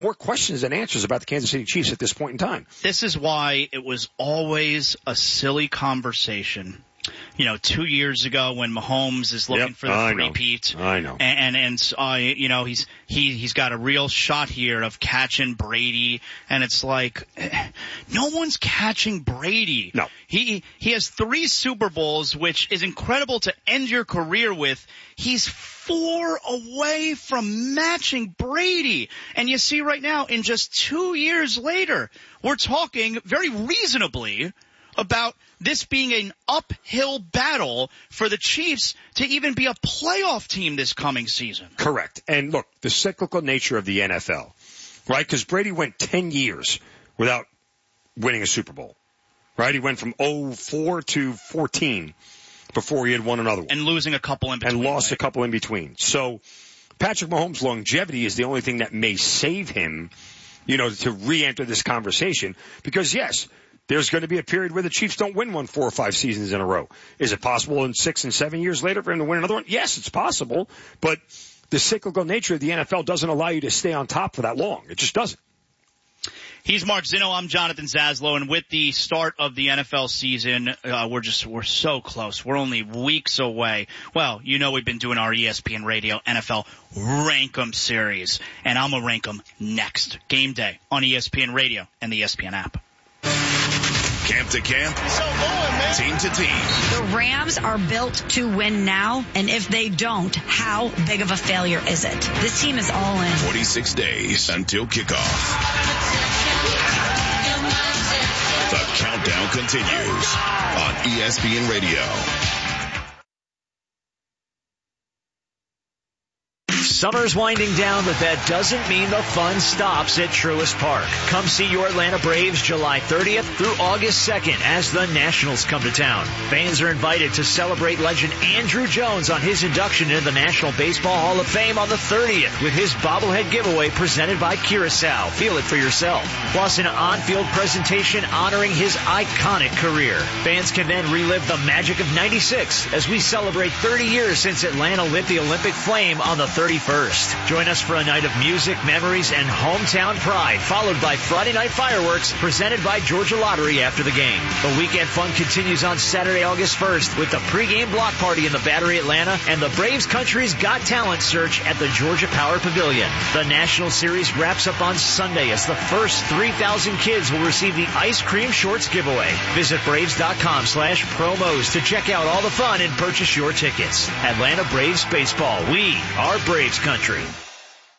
more questions than answers about the Kansas City Chiefs at this point in time. This is why it was always a silly conversation. 2 years ago when Mahomes is looking for the three-peat. I know. And he's got a real shot here of catching Brady. And it's like, no one's catching Brady. No. He has 3 Super Bowls, which is incredible to end your career with. He's 4 away from matching Brady. And you see right now, in just 2 years later, we're talking very reasonably about this being an uphill battle for the Chiefs to even be a playoff team this coming season. Correct. And look, the cyclical nature of the NFL, right? Because Brady went 10 years without winning a Super Bowl, right? He went from 04 to 14 before he had won another one. And losing a couple in between. And lost a couple in between. So Patrick Mahomes' longevity is the only thing that may save him, to re-enter this conversation. Because, yes, there's going to be a period where the Chiefs don't win 4 or 5 seasons in a row. Is it possible in 6 and 7 years later for him to win another one? Yes, it's possible. But the cyclical nature of the NFL doesn't allow you to stay on top for that long. It just doesn't. He's Mark Zinno. I'm Jonathan Zaslow. And with the start of the NFL season, we're so close. We're only weeks away. Well, we've been doing our ESPN Radio NFL Rank 'em series. And I'm going to rank 'em next. Game day on ESPN Radio and the ESPN app. Camp to camp, team to team. The Rams are built to win now, and if they don't, how big of a failure is it? This team is all in. 46 days until kickoff. The countdown continues on ESPN Radio. Summer's winding down, but that doesn't mean the fun stops at Truist Park. Come see your Atlanta Braves July 30th through August 2nd as the Nationals come to town. Fans are invited to celebrate legend Andrew Jones on his induction into the National Baseball Hall of Fame on the 30th with his bobblehead giveaway presented by Curacao. Feel it for yourself. Plus an on-field presentation honoring his iconic career. Fans can then relive the magic of '96 as we celebrate 30 years since Atlanta lit the Olympic flame on the 31st. Join us for a night of music, memories, and hometown pride, followed by Friday night fireworks presented by Georgia Lottery after the game. The weekend fun continues on Saturday, August 1st with the pregame block party in the Battery Atlanta and the Braves Country's Got Talent search at the Georgia Power Pavilion. The National Series wraps up on Sunday as the first 3,000 kids will receive the Ice Cream Shorts giveaway. Visit Braves.com/promos to check out all the fun and purchase your tickets. Atlanta Braves Baseball. We are Braves Country.